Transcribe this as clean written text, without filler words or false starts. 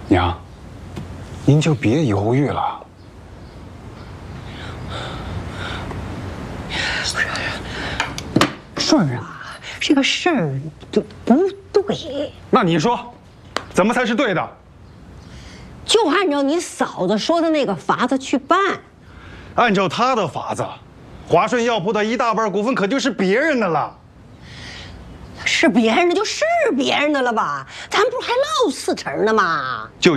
娘，您就别犹豫了。 顺儿啊，这个事儿不对。 那你说，怎么才是对的？ 就按照你嫂子说的那个法子去办。 按照他的法子，华顺药铺的一大半股份可就是别人的了。 是别人的就是别人的了吧？咱不是还落40%呢吗？